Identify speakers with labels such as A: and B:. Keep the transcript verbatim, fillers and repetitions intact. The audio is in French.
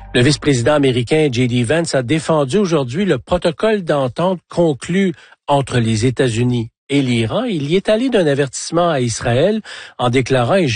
A: Le vice-président américain J D Vance a défendu aujourd'hui le protocole d'entente conclu entre les États-Unis et l'Iran. Il y est allé d'un avertissement à Israël en déclarant, et je